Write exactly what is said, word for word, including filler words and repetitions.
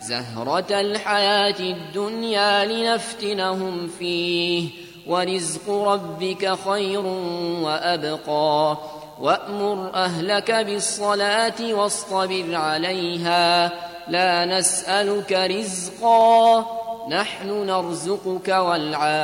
زهرة الحياة الدنيا لنفتنهم فيه ورزق ربك خير وأبقى وأمر أهلك بالصلاة واصطبر عليها لا نسألك رزقا نحن نرزقك والعاقبة